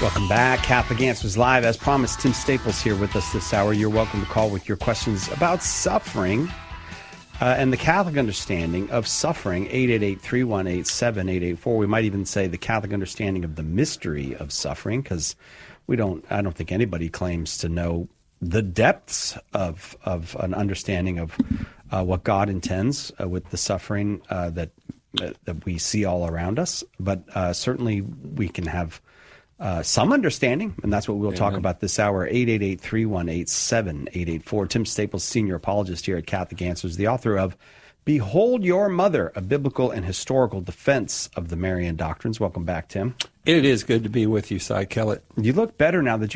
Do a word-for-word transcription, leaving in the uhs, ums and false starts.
Welcome back. Catholic Answers Live. As promised, Tim Staples here with us this hour. You're welcome to call with your questions about suffering uh, and the Catholic understanding of suffering. eight eight eight, three one eight, seven eight eight four. We might even say the Catholic understanding of the mystery of suffering, because we don't. I don't think anybody claims to know the depths of of an understanding of uh, what God intends uh, with the suffering uh, that that we see all around us. But uh, certainly we can have Uh, some understanding, and that's what we'll Amen. Talk about this hour. eight eight eight, three one eight, seven eight eight four. Tim Staples, senior apologist here at Catholic Answers, the author of Behold Your Mother, a biblical and historical defense of the Marian doctrines. Welcome back, Tim. It is good to be with you, Cy Kellett. You look better now that